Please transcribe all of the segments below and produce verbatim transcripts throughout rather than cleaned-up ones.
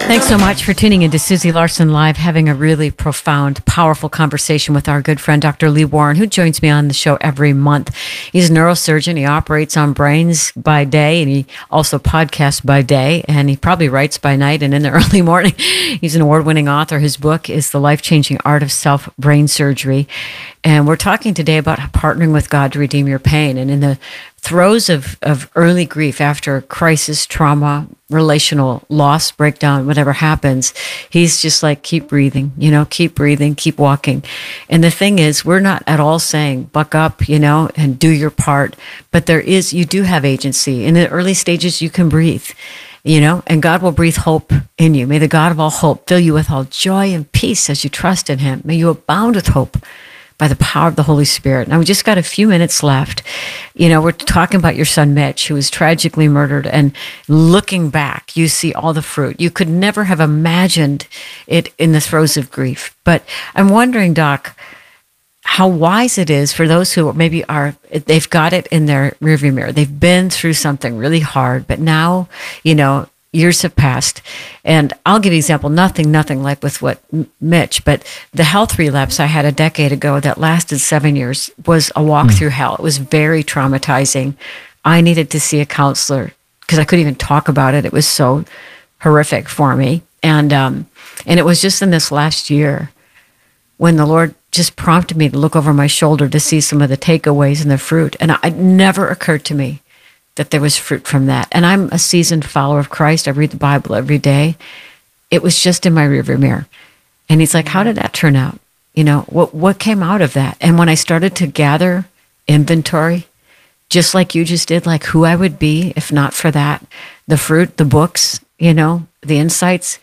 Thanks so much for tuning into Susie Larson Live, having a really profound, powerful conversation with our good friend, Doctor Lee Warren, who joins me on the show every month. He's a neurosurgeon. He operates on brains by day, and he also podcasts by day, and he probably writes by night and in the early morning. He's an award-winning author. His book is The Life-Changing Art of Self-Brain Surgery. And we're talking today about partnering with God to redeem your pain. And in the throes of, of early grief after crisis, trauma, relational loss, breakdown, whatever happens, he's just like, keep breathing, you know, keep breathing, keep walking. And the thing is, we're not at all saying, buck up, you know, and do your part. But there is, you do have agency. In the early stages, you can breathe, you know, and God will breathe hope in you. May the God of all hope fill you with all joy and peace as you trust in him. May you abound with hope by the power of the Holy Spirit. Now, we just got a few minutes left. You know, we're talking about your son, Mitch, who was tragically murdered. And looking back, you see all the fruit. You could never have imagined it in the throes of grief. But I'm wondering, Doc, how wise it is for those who maybe are, they've got it in their rearview mirror. They've been through something really hard, but now, you know, years have passed. And I'll give you an example, nothing, nothing like with what Mitch, but the health relapse I had a decade ago that lasted seven years was a walk mm. through hell. It was very traumatizing. I needed to see a counselor because I couldn't even talk about it. It was so horrific for me. And, um, and it was just in this last year when the Lord just prompted me to look over my shoulder to see some of the takeaways and the fruit. And it never occurred to me that there was fruit from that. And I'm a seasoned follower of Christ. I read the Bible every day. It was just in my rearview mirror. And he's like, how did that turn out? You know, what what came out of that? And when I started to gather inventory, just like you just did, like who I would be if not for that, the fruit, the books, you know, the insights,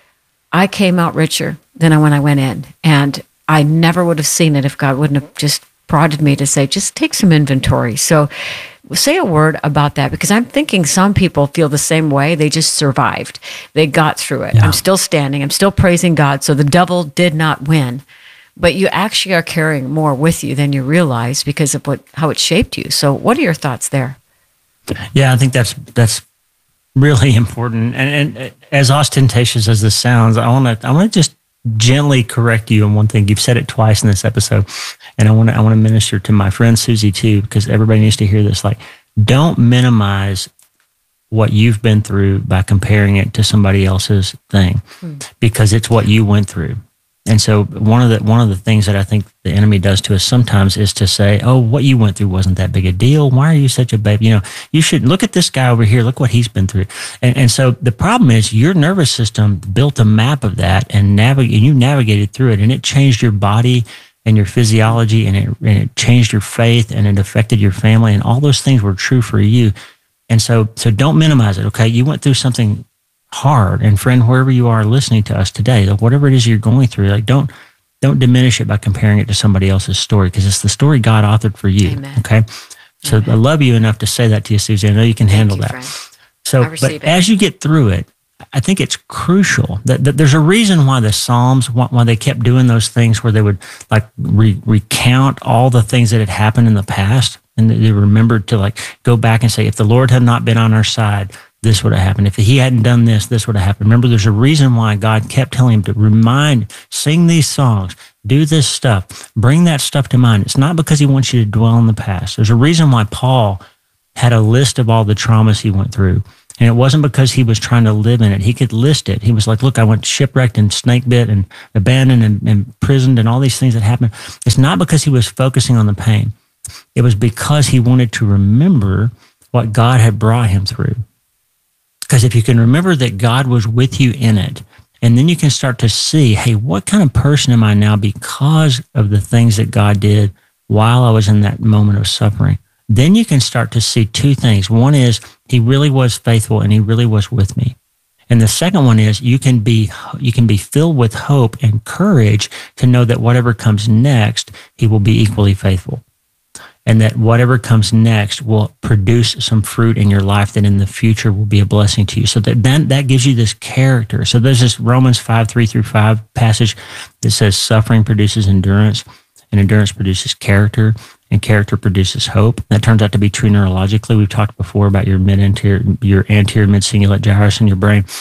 I came out richer than when I went in. And I never would have seen it if God wouldn't have just prodded me to say, just take some inventory. So say a word about that, because I'm thinking some people feel the same way. They just survived. They got through it. Yeah. I'm still standing. I'm still praising God. So the devil did not win. But you actually are carrying more with you than you realize because of what how it shaped you. So what are your thoughts there? Yeah, I think that's that's really important. And, and as ostentatious as this sounds, I want to I want to just gently correct you on one thing. You've said it twice in this episode, and I want to I want to minister to my friend Susie too, because everybody needs to hear this. Like, don't minimize what you've been through by comparing it to somebody else's thing, hmm. because it's what you went through. And so one of the one of the things that I think the enemy does to us sometimes is to say, "Oh, what you went through wasn't that big a deal. Why are you such a baby? You know, you should look at this guy over here. Look what he's been through." And and so the problem is your nervous system built a map of that and navig- and you navigated through it, and it changed your body and your physiology, and it and it changed your faith, and it affected your family, and all those things were true for you. And so so don't minimize it. Okay, you went through something hard, and friend, wherever you are listening to us today, whatever it is you're going through, like don't don't diminish it by comparing it to somebody else's story, because it's the story God authored for you. Amen. Okay, so Amen. I love you enough to say that to you, Susie. I know you can Thank handle you, that. Friend. So, but it. as you get through it, I think it's crucial that, that there's a reason why the Psalms, why they kept doing those things where they would like re- recount all the things that had happened in the past, and they remembered to like go back and say, if the Lord had not been on our side, this would have happened. If he hadn't done this, this would have happened. Remember, there's a reason why God kept telling him to remind, sing these songs, do this stuff, bring that stuff to mind. It's not because he wants you to dwell in the past. There's a reason why Paul had a list of all the traumas he went through. And it wasn't because he was trying to live in it. He could list it. He was like, look, I went shipwrecked and snake bit and abandoned and, and imprisoned and all these things that happened. It's not because he was focusing on the pain. It was because he wanted to remember what God had brought him through. Because if you can remember that God was with you in it, and then you can start to see, hey, what kind of person am I now because of the things that God did while I was in that moment of suffering? Then you can start to see two things. One is he really was faithful and he really was with me. And the second one is you can be you can be filled with hope and courage to know that whatever comes next, he will be equally faithful. And that whatever comes next will produce some fruit in your life that in the future will be a blessing to you. So that then that gives you this character. So there's this Romans five, three through five passage that says suffering produces endurance, and endurance produces character, and character produces hope. That turns out to be true neurologically. We've talked before about your mid-anterior, your anterior mid-cingulate gyrus in your brain.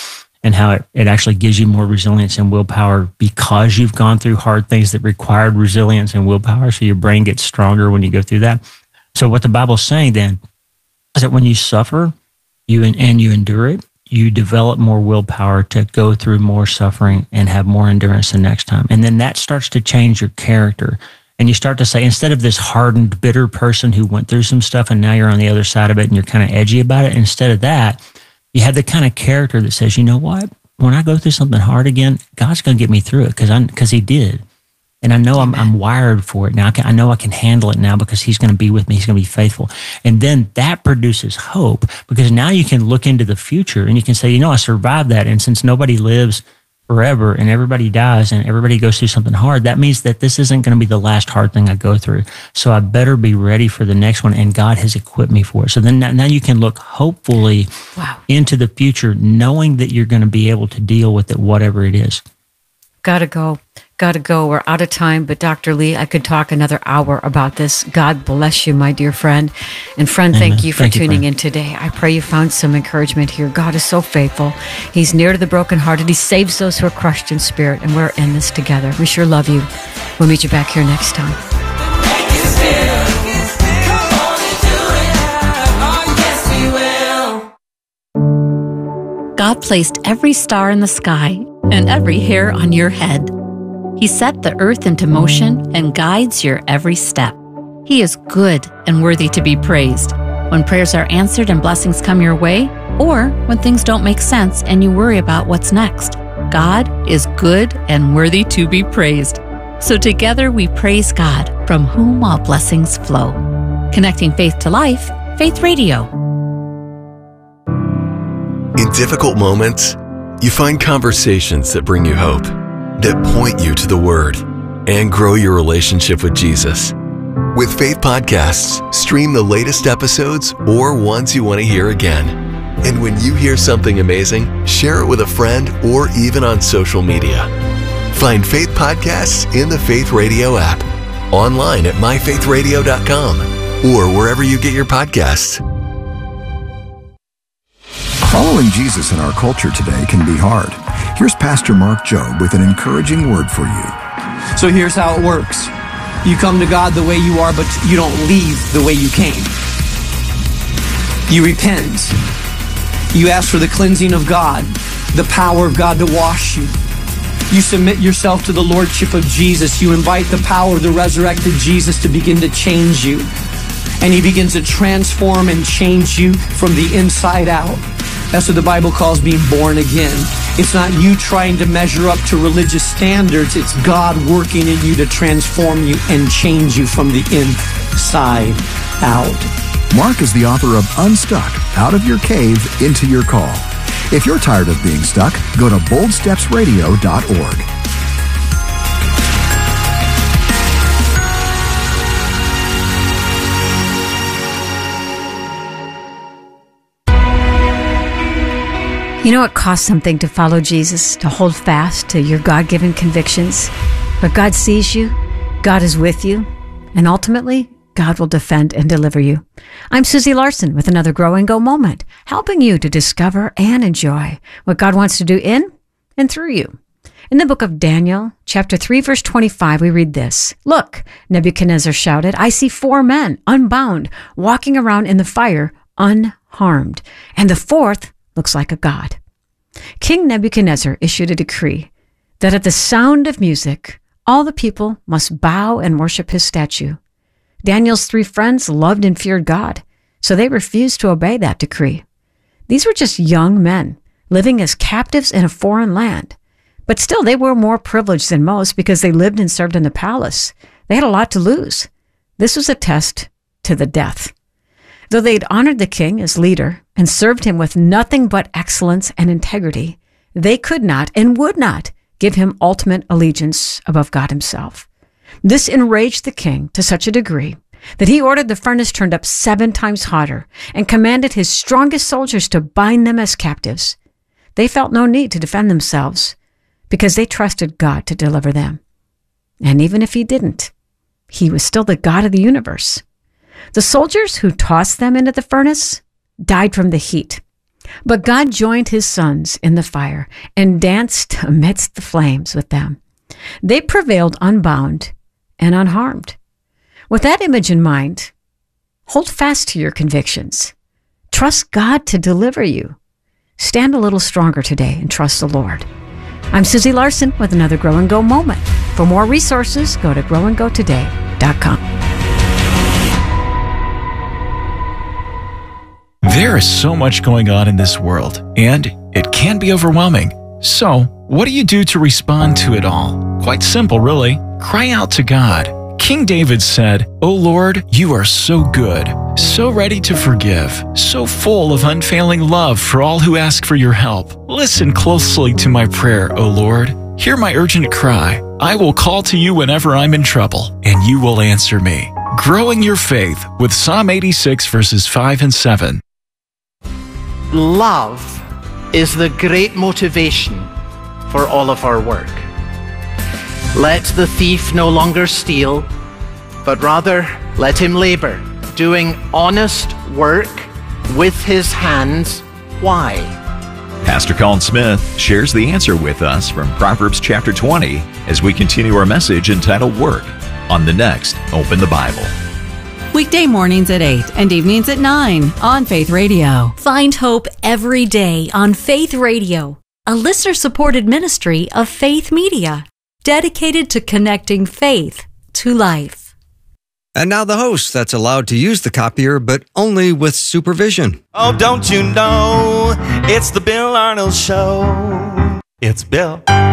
and how it, it actually gives you more resilience and willpower because you've gone through hard things that required resilience and willpower. So your brain gets stronger when you go through that. So what the Bible's saying then is that when you suffer you and you endure it, you develop more willpower to go through more suffering and have more endurance the next time. And then that starts to change your character. And you start to say, instead of this hardened, bitter person who went through some stuff and now you're on the other side of it and you're kind of edgy about it, instead of that, you have the kind of character that says, you know what? When I go through something hard again, God's going to get me through it because I because He did. And I know I'm, I'm wired for it now. I, can, I know I can handle it now because He's going to be with me. He's going to be faithful. And then that produces hope because now you can look into the future and you can say, you know, I survived that. And since nobody lives forever and everybody dies and everybody goes through something hard, that means that this isn't going to be the last hard thing I go through. So I better be ready for the next one. And God has equipped me for it. So then now you can look hopefully wow. into the future, knowing that you're going to be able to deal with it, whatever it is. Gotta go. Gotta go. We're out of time, but Doctor Lee, I could talk another hour about this. God bless you, my dear friend. And friend, Amen. thank you for thank tuning you, in today. I pray you found some encouragement here. God is so faithful. He's near to the brokenhearted. He saves those who are crushed in spirit, and we're in this together. We sure love you. We'll meet you back here next time. God placed every star in the sky and every hair on your head. He set the earth into motion and guides your every step. He is good and worthy to be praised. When prayers are answered and blessings come your way, or when things don't make sense and you worry about what's next, God is good and worthy to be praised. So together we praise God, from whom all blessings flow. Connecting faith to life, Faith Radio. In difficult moments, you find conversations that bring you hope, that point you to the Word, and grow your relationship with Jesus. With Faith Podcasts, stream the latest episodes or ones you want to hear again. And when you hear something amazing, share it with a friend or even on social media. Find Faith Podcasts in the Faith Radio app, online at my faith radio dot com, or wherever you get your podcasts. Following Jesus in our culture today can be hard. Here's Pastor Mark Jobe with an encouraging word for you. So here's how it works. You come to God the way you are, but you don't leave the way you came. You repent. You ask for the cleansing of God, the power of God to wash you. You submit yourself to the Lordship of Jesus. You invite the power of the resurrected Jesus to begin to change you. And He begins to transform and change you from the inside out. That's what the Bible calls being born again. It's not you trying to measure up to religious standards. It's God working in you to transform you and change you from the inside out. Mark is the author of Unstuck, Out of Your Cave, Into Your Call. If you're tired of being stuck, go to bold steps radio dot org. You know, it costs something to follow Jesus, to hold fast to your God-given convictions. But God sees you, God is with you, and ultimately, God will defend and deliver you. I'm Susie Larson with another Grow and Go moment, helping you to discover and enjoy what God wants to do in and through you. In the book of Daniel, chapter three, verse twenty-five, we read this. Look, Nebuchadnezzar shouted, I see four men, unbound, walking around in the fire, unharmed. And the fourth looks like a god. King Nebuchadnezzar issued a decree that at the sound of music, all the people must bow and worship his statue. Daniel's three friends loved and feared God, so they refused to obey that decree. These were just young men living as captives in a foreign land. But still, they were more privileged than most because they lived and served in the palace. They had a lot to lose. This was a test to the death. Though they'd honored the king as leader and served him with nothing but excellence and integrity, they could not and would not give him ultimate allegiance above God himself. This enraged the king to such a degree that he ordered the furnace turned up seven times hotter and commanded his strongest soldiers to bind them as captives. They felt no need to defend themselves because they trusted God to deliver them. And even if he didn't, he was still the God of the universe. The soldiers who tossed them into the furnace died from the heat. But God joined his sons in the fire and danced amidst the flames with them. They prevailed unbound and unharmed. With that image in mind, hold fast to your convictions. Trust God to deliver you. Stand a little stronger today and trust the Lord. I'm Susie Larson with another Grow and Go moment. For more resources, go to grow and go today dot com. There is so much going on in this world, and it can be overwhelming. So, what do you do to respond to it all? Quite simple, really. Cry out to God. King David said, "O Lord, you are so good, so ready to forgive, so full of unfailing love for all who ask for your help. Listen closely to my prayer, O Lord. Hear my urgent cry. I will call to you whenever I'm in trouble, and you will answer me." Growing your faith with Psalm eighty-six, verses five and seven. Love is the great motivation for all of our work. Let the thief no longer steal, but rather let him labor, doing honest work with his hands. Why? Pastor Colin Smith shares the answer with us from Proverbs chapter twenty as we continue our message entitled Work on the next Open the Bible. Weekday mornings at eight and evenings at nine on Faith Radio. Find hope every day on Faith Radio, a listener-supported ministry of Faith Media, dedicated to connecting faith to life. And now the host that's allowed to use the copier, but only with supervision. Oh, don't you know, it's the Bill Arnold Show. It's Bill.